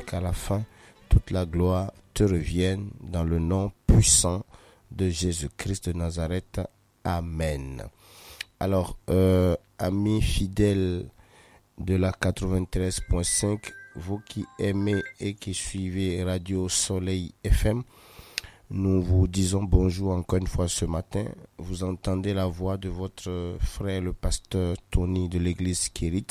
qu'à la fin, toute la gloire te revienne dans le nom puissant de Jésus-Christ de Nazareth. Amen. Alors, amis fidèles de la 93.5, vous qui aimez et qui suivez Radio Soleil FM, nous vous disons bonjour encore une fois ce matin. Vous entendez la voix de votre frère le pasteur Tony de l'église Kérit,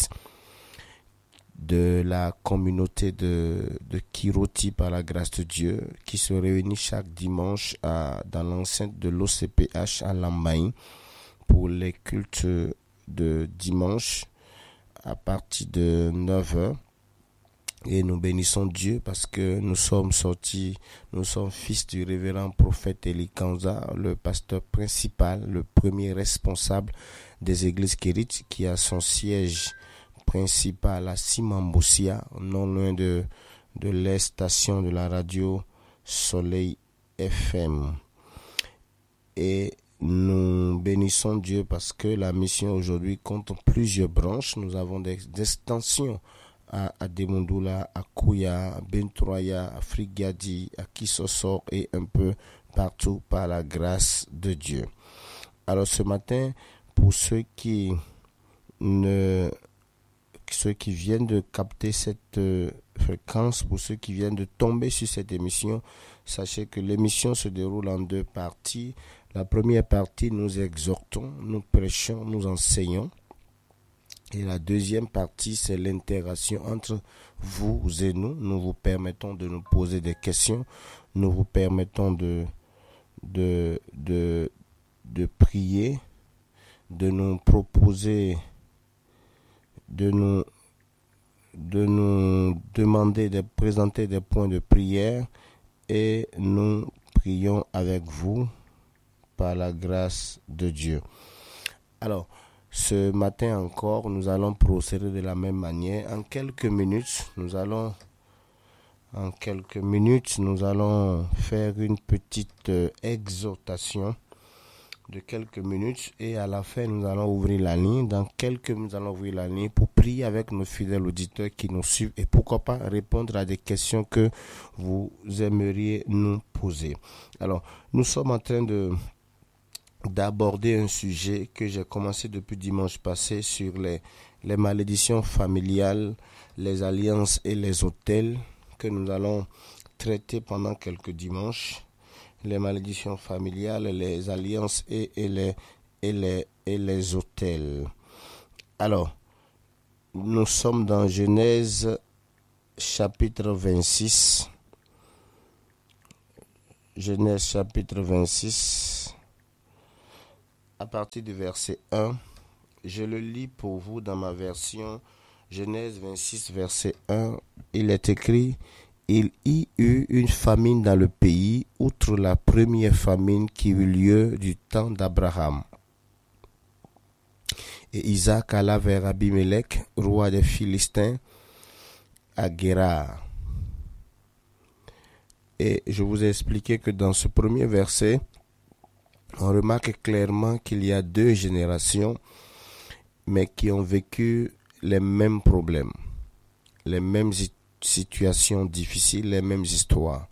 de la communauté de Kiroti par la grâce de Dieu, qui se réunit chaque dimanche dans l'enceinte de l'OCPH à Lambaye pour les cultes de dimanche à partir de 9h. Et nous bénissons Dieu parce que nous sommes fils du révérend prophète Eli Kanza, le pasteur principal, le premier responsable des églises Kérit, qui a son siège principal à Simambossia, non loin de la station de la radio Soleil FM. Et nous bénissons Dieu parce que la mission aujourd'hui compte plusieurs branches. Nous avons des extensions à Demondula, à Kouya, à Bentroya, à Frigadi, à Kisosor et un peu partout par la grâce de Dieu. Alors ce matin, pour ceux qui viennent de capter cette fréquence, pour ceux qui viennent de tomber sur cette émission, sachez que l'émission se déroule en deux parties. La première partie, nous exhortons, nous prêchons, nous enseignons. Et la deuxième partie, c'est l'interaction entre vous et nous. Nous vous permettons de nous poser des questions. Nous vous permettons de prier, de nous proposer, de nous demander de présenter des points de prière. Et nous prions avec vous par la grâce de Dieu. Alors, ce matin encore, nous allons procéder de la même manière. En quelques minutes, nous allons faire une petite exhortation de quelques minutes et à la fin, nous allons ouvrir la ligne. Dans quelques minutes, nous allons ouvrir la ligne pour prier avec nos fidèles auditeurs qui nous suivent et pourquoi pas répondre à des questions que vous aimeriez nous poser. Alors, nous sommes en train d'aborder un sujet que j'ai commencé depuis dimanche passé sur les malédictions familiales, les alliances et les autels que nous allons traiter pendant quelques dimanches. Les malédictions familiales, les alliances et les autels. Alors, nous sommes dans Genèse chapitre 26. Genèse chapitre 26. À partir du verset 1, je le lis pour vous dans ma version Genèse 26, verset 1. Il est écrit: il y eut une famine dans le pays, outre la première famine qui eut lieu du temps d'Abraham. Et Isaac alla vers Abimelech, roi des Philistins, à Guérar. Et je vous ai expliqué que dans ce premier verset, on remarque clairement qu'il y a deux générations, mais qui ont vécu les mêmes problèmes, les mêmes situations difficiles, les mêmes histoires.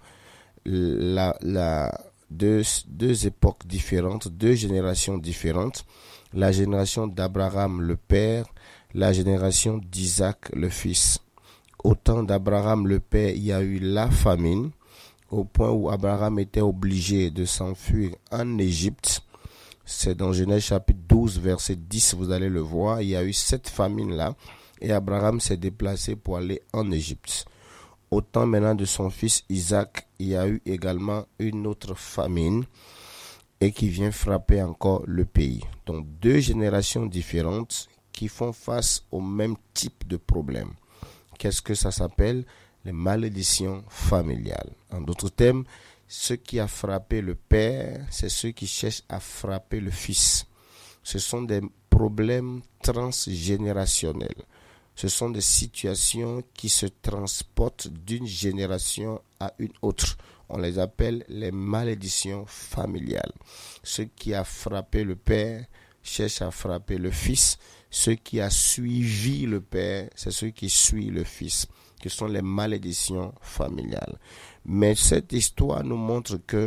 Deux époques différentes, deux générations différentes. La génération d'Abraham, le père, la génération d'Isaac, le fils. Au temps d'Abraham, le père, il y a eu la famine, au point où Abraham était obligé de s'enfuir en Égypte. C'est dans Genèse chapitre 12, verset 10, vous allez le voir. Il y a eu cette famine-là et Abraham s'est déplacé pour aller en Égypte. Au temps maintenant de son fils Isaac, il y a eu également une autre famine et qui vient frapper encore le pays. Donc deux générations différentes qui font face au même type de problème. Qu'est-ce que ça s'appelle? Les malédictions familiales. En d'autres termes, ce qui a frappé le père, c'est ce qui cherche à frapper le fils. Ce sont des problèmes transgénérationnels. Ce sont des situations qui se transportent d'une génération à une autre. On les appelle les malédictions familiales. Ce qui a frappé le père cherche à frapper le fils. Ce qui a suivi le père, c'est ce qui suit le fils. que sont les malédictions familiales. Mais cette histoire nous montre que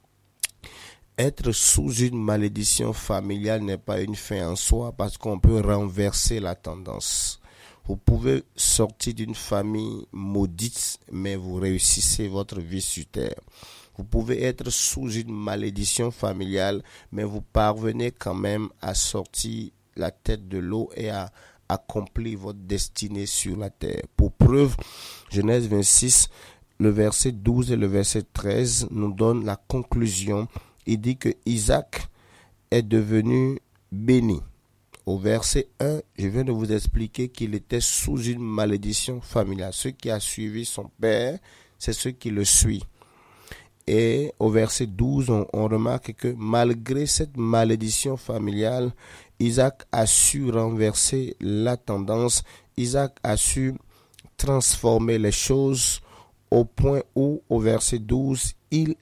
être sous une malédiction familiale n'est pas une fin en soi, parce qu'on peut renverser la tendance. Vous pouvez sortir d'une famille maudite, mais vous réussissez votre vie sur terre. Vous pouvez être sous une malédiction familiale, mais vous parvenez quand même à sortir la tête de l'eau et à accomplir votre destinée sur la terre. Pour preuve, Genèse 26, le verset 12 et le verset 13 nous donnent la conclusion. Il dit que Isaac est devenu béni. Au verset 1, je viens de vous expliquer qu'il était sous une malédiction familiale. Ce qui a suivi son père, c'est ce qui le suit. Et au verset 12, on remarque que malgré cette malédiction familiale, Isaac a su renverser la tendance. Isaac a su transformer les choses au point où, au verset 12,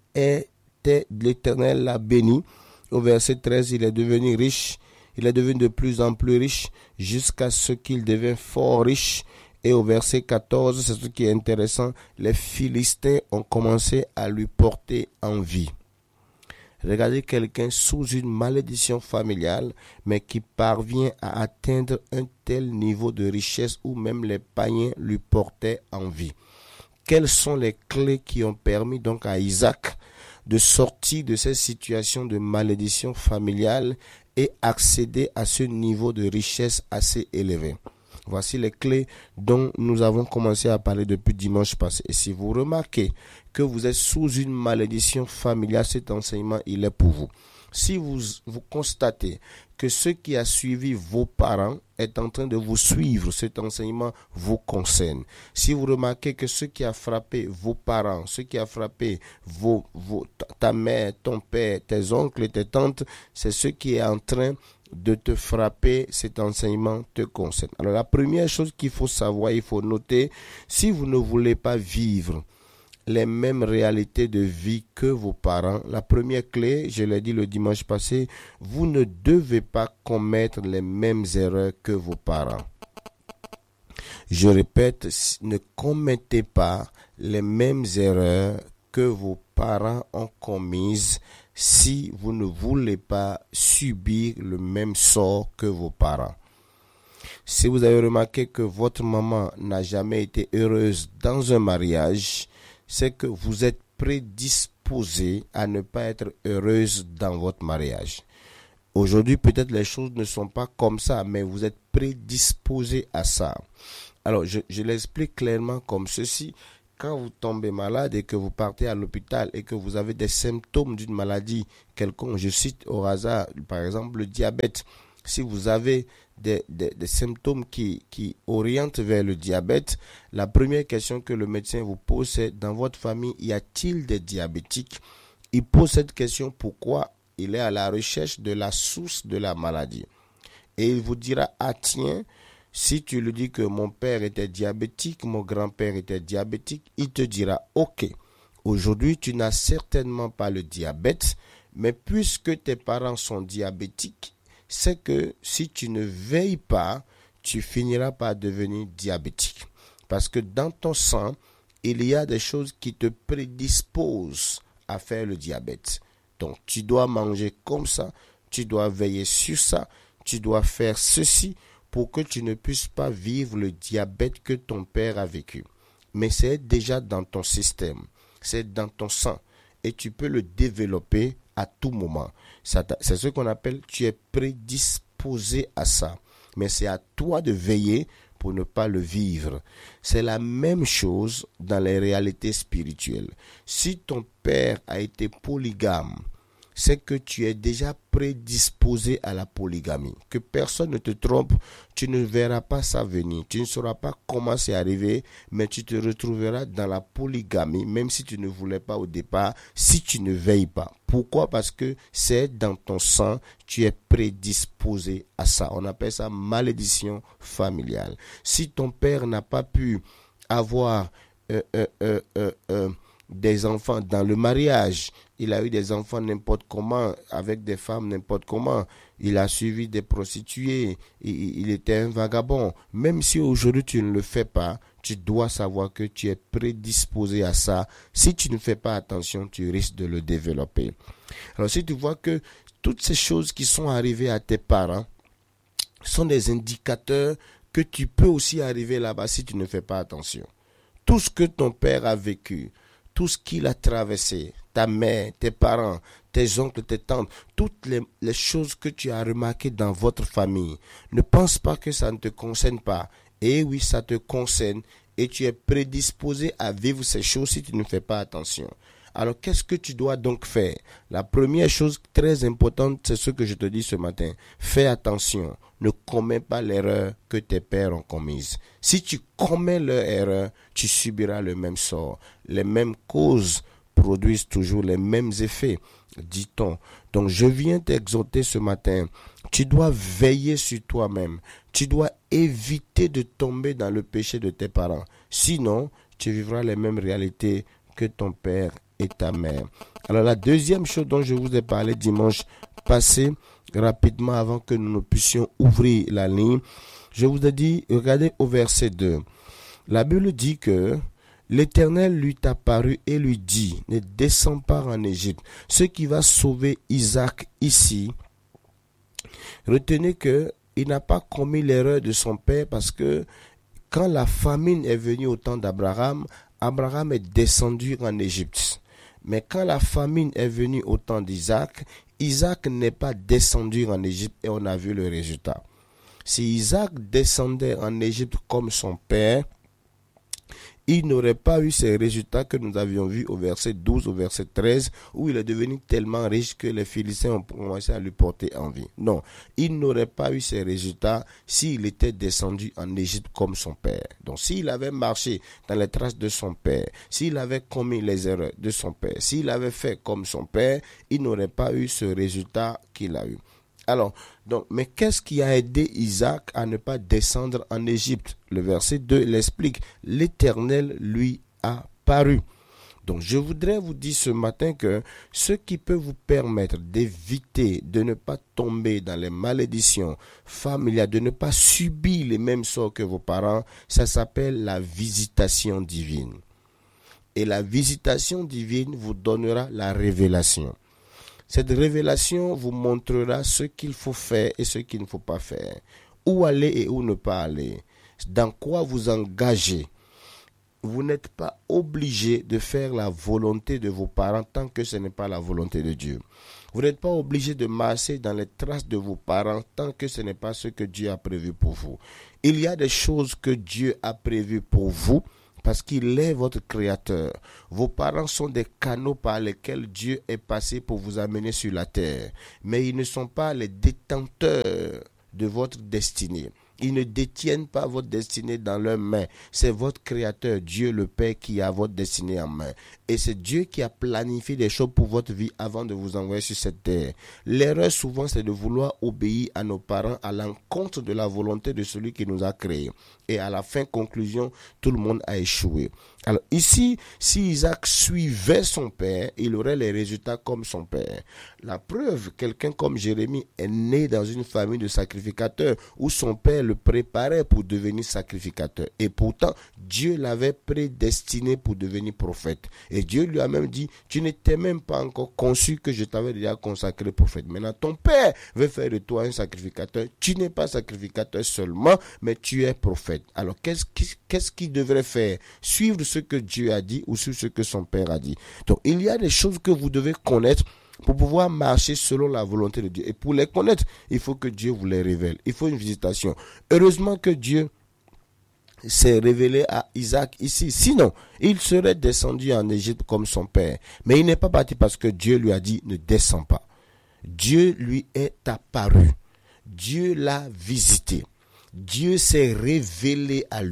l'Éternel l'a béni. Au verset 13, il est devenu riche. Il est devenu de plus en plus riche jusqu'à ce qu'il devienne fort riche. Et au verset 14, c'est ce qui est intéressant, les Philistins ont commencé à lui porter envie. Regardez quelqu'un sous une malédiction familiale, mais qui parvient à atteindre un tel niveau de richesse où même les païens lui portaient envie. Quelles sont les clés qui ont permis donc à Isaac de sortir de cette situation de malédiction familiale et accéder à ce niveau de richesse assez élevé? Voici les clés dont nous avons commencé à parler depuis dimanche passé. Et si vous remarquez que vous êtes sous une malédiction familiale, cet enseignement, il est pour vous. Si vous constatez que ce qui a suivi vos parents est en train de vous suivre, cet enseignement vous concerne. Si vous remarquez que ce qui a frappé vos parents, ce qui a frappé ta mère, ton père, tes oncles et tes tantes, c'est ce qui est en train de te frapper, cet enseignement te concerne. Alors la première chose qu'il faut savoir, il faut noter, si vous ne voulez pas vivre les mêmes réalités de vie que vos parents, la première clé, je l'ai dit le dimanche passé, vous ne devez pas commettre les mêmes erreurs que vos parents. Je répète, ne commettez pas les mêmes erreurs que vos parents ont commises si vous ne voulez pas subir le même sort que vos parents. Si vous avez remarqué que votre maman n'a jamais été heureuse dans un mariage, c'est que vous êtes prédisposé à ne pas être heureuse dans votre mariage. Aujourd'hui, peut-être les choses ne sont pas comme ça, mais vous êtes prédisposé à ça. Alors, je l'explique clairement comme ceci. Quand vous tombez malade et que vous partez à l'hôpital et que vous avez des symptômes d'une maladie quelconque, je cite au hasard, par exemple le diabète. Si vous avez des symptômes qui orientent vers le diabète, la première question que le médecin vous pose, c'est dans votre famille, y a-t-il des diabétiques? Il pose cette question pourquoi il est à la recherche de la source de la maladie. Et il vous dira, ah tiens, si tu lui dis que mon père était diabétique, mon grand-père était diabétique, il te dira, ok, aujourd'hui tu n'as certainement pas le diabète, mais puisque tes parents sont diabétiques, c'est que si tu ne veilles pas, tu finiras par devenir diabétique. Parce que dans ton sang, il y a des choses qui te prédisposent à faire le diabète. Donc tu dois manger comme ça, tu dois veiller sur ça, tu dois faire ceci pour que tu ne puisses pas vivre le diabète que ton père a vécu. Mais c'est déjà dans ton système, c'est dans ton sang et tu peux le développer à tout moment. C'est ce qu'on appelle, tu es prédisposé à ça. Mais c'est à toi de veiller pour ne pas le vivre. C'est la même chose dans les réalités spirituelles. Si ton père a été polygame, c'est que tu es déjà prédisposé à la polygamie. Que personne ne te trompe, tu ne verras pas ça venir. Tu ne sauras pas comment c'est arrivé, mais tu te retrouveras dans la polygamie, même si tu ne voulais pas au départ, si tu ne veilles pas. Pourquoi? Parce que c'est dans ton sang, tu es prédisposé à ça. On appelle ça malédiction familiale. Si ton père n'a pas pu avoir des enfants dans le mariage. Il a eu des enfants n'importe comment, avec des femmes n'importe comment. Il a suivi des prostituées. Il était un vagabond. Même si aujourd'hui tu ne le fais pas, tu dois savoir que tu es prédisposé à ça. Si tu ne fais pas attention, tu risques de le développer. Alors si tu vois que toutes ces choses qui sont arrivées à tes parents sont des indicateurs que tu peux aussi arriver là-bas si tu ne fais pas attention. Tout ce que ton père a vécu, tout ce qu'il a traversé, ta mère, tes parents, tes oncles, tes tantes, toutes les choses que tu as remarquées dans votre famille, ne pense pas que ça ne te concerne pas. Et oui, ça te concerne et tu es prédisposé à vivre ces choses si tu ne fais pas attention. Alors, qu'est-ce que tu dois donc faire? La première chose très importante, c'est ce que je te dis ce matin. Fais attention. Ne commets pas l'erreur que tes pères ont commise. Si tu commets leur erreur, tu subiras le même sort. Les mêmes causes produisent toujours les mêmes effets, dit-on. Donc, je viens t'exhorter ce matin. Tu dois veiller sur toi-même. Tu dois éviter de tomber dans le péché de tes parents. Sinon, tu vivras les mêmes réalités que ton père et ta mère. Alors la deuxième chose dont je vous ai parlé dimanche passé, rapidement avant que nous ne puissions ouvrir la ligne, je vous ai dit, regardez au verset 2. La Bible dit que l'Éternel lui apparut et lui dit, ne descends pas en Égypte. Ce qui va sauver Isaac ici, retenez que il n'a pas commis l'erreur de son père parce que quand la famine est venue au temps d'Abraham, Abraham est descendu en Égypte. Mais quand la famine est venue au temps d'Isaac, Isaac n'est pas descendu en Égypte et on a vu le résultat. Si Isaac descendait en Égypte comme son père, il n'aurait pas eu ces résultats que nous avions vus au verset 12, au verset 13, où il est devenu tellement riche que les Philistins ont commencé à lui porter envie. Non, il n'aurait pas eu ces résultats s'il était descendu en Égypte comme son père. Donc s'il avait marché dans les traces de son père, s'il avait commis les erreurs de son père, s'il avait fait comme son père, il n'aurait pas eu ce résultat qu'il a eu. Alors, mais qu'est-ce qui a aidé Isaac à ne pas descendre en Égypte? Le verset 2 l'explique. L'Éternel lui a paru. Donc, je voudrais vous dire ce matin que ce qui peut vous permettre d'éviter de ne pas tomber dans les malédictions familiales, de ne pas subir les mêmes sorts que vos parents, ça s'appelle la visitation divine. Et la visitation divine vous donnera la révélation. Cette révélation vous montrera ce qu'il faut faire et ce qu'il ne faut pas faire. Où aller et où ne pas aller. Dans quoi vous engager. Vous n'êtes pas obligé de faire la volonté de vos parents tant que ce n'est pas la volonté de Dieu. Vous n'êtes pas obligé de marcher dans les traces de vos parents tant que ce n'est pas ce que Dieu a prévu pour vous. Il y a des choses que Dieu a prévues pour vous. Parce qu'il est votre créateur. Vos parents sont des canaux par lesquels Dieu est passé pour vous amener sur la terre. Mais ils ne sont pas les détenteurs de votre destinée. Ils ne détiennent pas votre destinée dans leurs mains. C'est votre créateur, Dieu le Père, qui a votre destinée en main. Et c'est Dieu qui a planifié des choses pour votre vie avant de vous envoyer sur cette terre. L'erreur souvent, c'est de vouloir obéir à nos parents à l'encontre de la volonté de celui qui nous a créés. Et à la fin, conclusion, tout le monde a échoué. Alors ici, si Isaac suivait son père, il aurait les résultats comme son père. La preuve, quelqu'un comme Jérémie est né dans une famille de sacrificateurs où son père le préparait pour devenir sacrificateur. Et pourtant, Dieu l'avait prédestiné pour devenir prophète. Et Dieu lui a même dit, tu n'étais même pas encore conçu que je t'avais déjà consacré prophète. Maintenant, ton père veut faire de toi un sacrificateur. Tu n'es pas sacrificateur seulement, mais tu es prophète. Alors, qu'est-ce qu'il devrait faire? Suivre ce que Dieu a dit ou suivre ce que son père a dit. Donc, il y a des choses que vous devez connaître pour pouvoir marcher selon la volonté de Dieu. Et pour les connaître, il faut que Dieu vous les révèle. Il faut une visitation. Heureusement que Dieu s'est révélé à Isaac ici. Sinon, il serait descendu en Égypte comme son père. Mais il n'est pas parti parce que Dieu lui a dit ne descends pas. Dieu lui est apparu. Dieu l'a visité. Dieu s'est révélé à lui.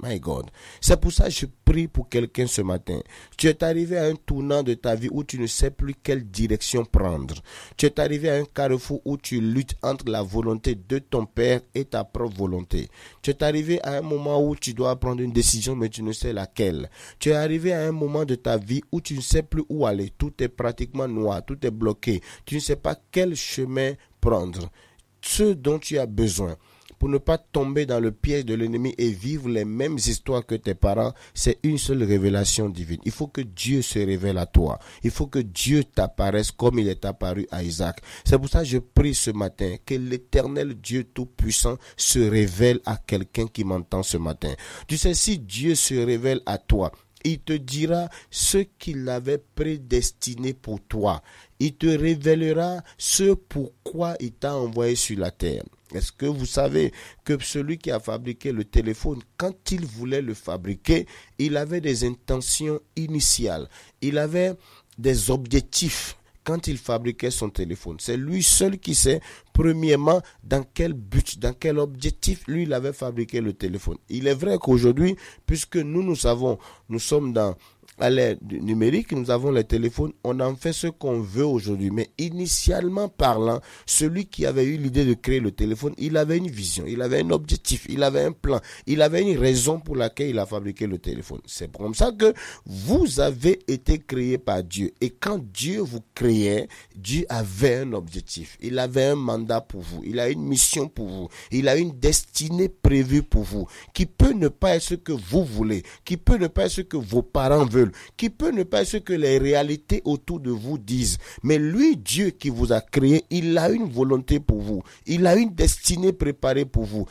My God. C'est pour ça que je prie pour quelqu'un ce matin. Tu es arrivé à un tournant de ta vie où tu ne sais plus quelle direction prendre. Tu es arrivé à un carrefour où tu luttes entre la volonté de ton Père et ta propre volonté. Tu es arrivé à un moment où tu dois prendre une décision mais tu ne sais laquelle. Tu es arrivé à un moment de ta vie où tu ne sais plus où aller. Tout est pratiquement noir, tout est bloqué. Tu ne sais pas quel chemin prendre. Ce dont tu as besoin pour ne pas tomber dans le piège de l'ennemi et vivre les mêmes histoires que tes parents, c'est une seule révélation divine. Il faut que Dieu se révèle à toi. Il faut que Dieu t'apparaisse comme il est apparu à Isaac. C'est pour ça que je prie ce matin que l'Éternel Dieu Tout-Puissant se révèle à quelqu'un qui m'entend ce matin. Tu sais, si Dieu se révèle à toi, il te dira ce qu'il avait prédestiné pour toi. Il te révélera ce pourquoi il t'a envoyé sur la terre. Est-ce que vous savez que celui qui a fabriqué le téléphone, quand il voulait le fabriquer, il avait des intentions initiales. Il avait des objectifs quand il fabriquait son téléphone. C'est lui seul qui sait, premièrement, dans quel but, dans quel objectif, lui, il avait fabriqué le téléphone. Il est vrai qu'aujourd'hui, puisque nous savons, nous sommes à l'ère numérique, nous avons les téléphones, on en fait ce qu'on veut aujourd'hui. Mais initialement parlant, celui qui avait eu l'idée de créer le téléphone, il avait une vision, il avait un objectif, il avait un plan, il avait une raison pour laquelle il a fabriqué le téléphone. C'est comme ça que vous avez été créé par Dieu. Et quand Dieu vous créait, Dieu avait un objectif, il avait un mandat pour vous, il a une mission pour vous, il a une destinée prévue pour vous, qui peut ne pas être ce que vous voulez, qui peut ne pas être ce que vos parents veulent, qui peut ne pas être ce que les réalités autour de vous disent. Mais lui, Dieu qui vous a créé, il a une volonté pour vous. Il a une destinée préparée pour vous.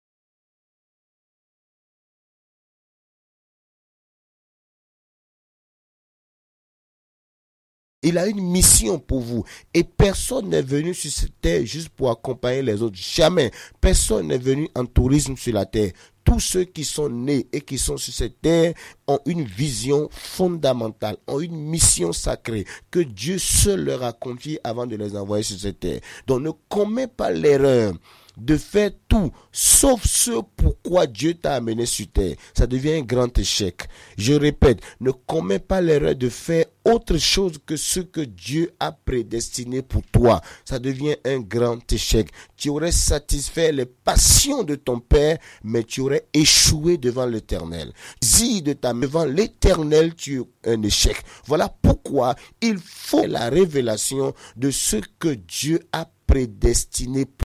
Il a une mission pour vous. Et personne n'est venu sur cette terre juste pour accompagner les autres. Jamais. Personne n'est venu en tourisme sur la terre. Tous ceux qui sont nés et qui sont sur cette terre ont une vision fondamentale, ont une mission sacrée que Dieu seul leur a confiée avant de les envoyer sur cette terre. Donc ne commets pas l'erreur de faire tout, sauf ce pourquoi Dieu t'a amené sur terre. Ça devient un grand échec. Je répète, ne commets pas l'erreur de faire autre chose que ce que Dieu a prédestiné pour toi. Ça devient un grand échec. Tu aurais satisfait les passions de ton Père, mais tu aurais échoué devant l'Éternel. Si de ta devant l'Éternel, tu es un échec. Voilà pourquoi il faut la révélation de ce que Dieu a prédestiné pour